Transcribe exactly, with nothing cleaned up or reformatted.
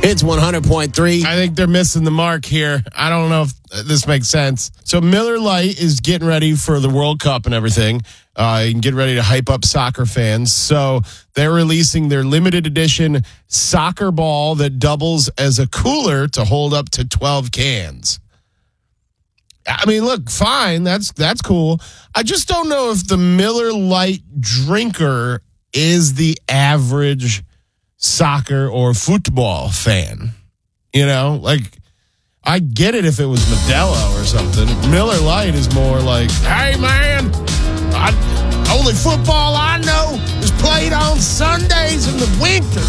It's one hundred point three. I think they're missing the mark here. I don't know if this makes sense. So Miller Lite is getting ready for the World Cup and everything. Uh, and get ready to hype up soccer fans. So they're releasing their limited edition soccer ball that doubles as a cooler to hold up to twelve cans. I mean, look, fine. That's that's cool. I just don't know if the Miller Lite drinker is the average soccer or football fan. You know, like, I get it if it was Modelo or something. Miller Lite is more like, hey, man, I, only football I know is played on Sundays in the winter.